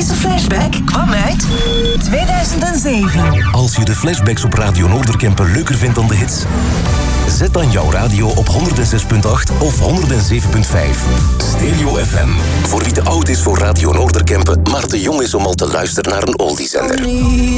Deze flashback kwam uit 2007. Als je de flashbacks op Radio Noorderkempen leuker vindt dan de hits, zet dan jouw radio op 106.8 of 107.5. Stereo FM. Voor wie te oud is voor Radio Noorderkempen, maar te jong is om al te luisteren naar een oldiezender.